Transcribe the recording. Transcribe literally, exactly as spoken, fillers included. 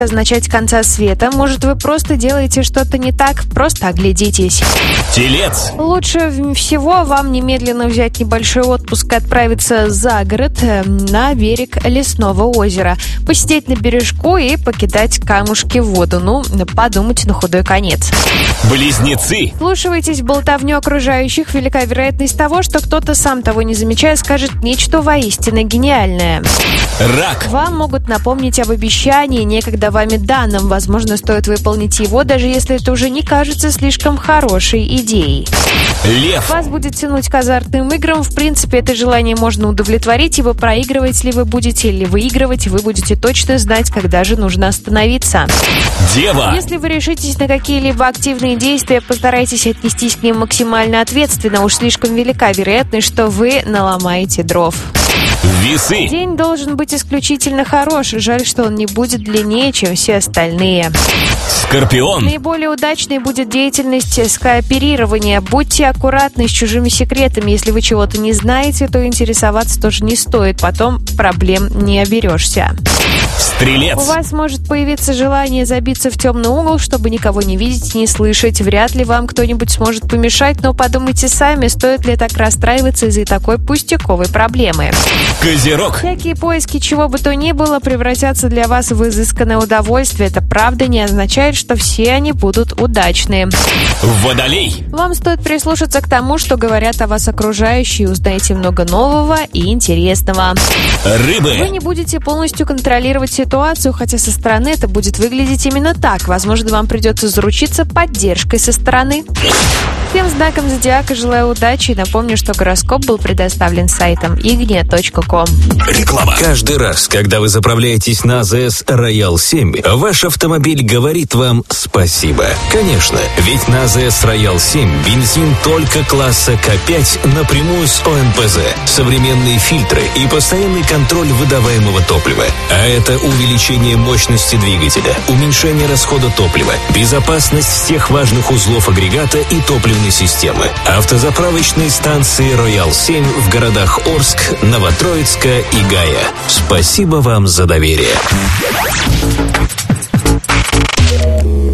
означать конца света. Может, вы просто делаете что-то не так? Просто оглядитесь. Телец. Лучше всего вам немедленно взять небольшой отпуск и отправиться за город на берег лесного озера. Посидеть на бережку и покидать камушки в воду. Ну, подумайте на худой конец. Близнецы. Вслушивайтесь в болтовню окружающих. Велика вероятность того, что кто-то, сам того не замечая, скажет нечто воистину гениальное. Рак. Вам могут напомнить об обещании, некогда вами данном. Возможно, стоит выполнить его, даже если это уже не кажется слишком хорошей идеей. Лев. Вас будет тянуть к азартным играм. В принципе, это желание можно удовлетворить, ибо проигрывать ли вы будете или выигрывать, вы будете точно знать, когда же нужно остановиться. Дева. Если вы решитесь на какие-либо активные действия, постарайтесь отнестись к ним максимально ответственно. Уж слишком велика вероятность, что вы наломаете дров. Весы. День должен быть исключительно хорош. Жаль, что он не будет длиннее, чем все остальные. Скорпион. Наиболее удачной будет деятельность с кооперирования. Будьте аккуратны с чужими секретами. Если вы чего-то не знаете, то интересоваться тоже не стоит. Потом проблем не оберешься. Стрелец. У вас может появиться желание забиться в темный угол, чтобы никого не видеть и не слышать. Вряд ли вам кто-нибудь сможет помешать, но подумайте сами, стоит ли так расстраиваться из-за такой пустяковой проблемы. Козерог. Всякие поиски чего бы то ни было превратятся для вас в изысканное удовольствие. Это правда не означает, что все они будут удачные. Водолей. Вам стоит прислушаться к тому, что говорят о вас окружающие, узнаете много нового и интересного. Рыбы. Вы не будете полностью контролировать ситуацию, хотя со стороны это будет выглядеть именно так. Возможно, вам придется заручиться поддержкой со стороны. Всем знаком зодиака желаю удачи и напомню, что гороскоп был предоставлен сайтом игния точка ком. Реклама. Каждый раз, когда вы заправляетесь на АЗС Роял семь, ваш автомобиль говорит вам спасибо. Конечно, ведь на АЗС Роял семь бензин только класса К пять напрямую с О Н П З, современные фильтры и постоянный контроль выдаваемого топлива. А это увеличение мощности двигателя, уменьшение расхода топлива, безопасность всех важных узлов агрегата и топливной системы. Автозаправочные станции Роял семь в городах Орск, Новотроицка и Гая. Спасибо вам за доверие.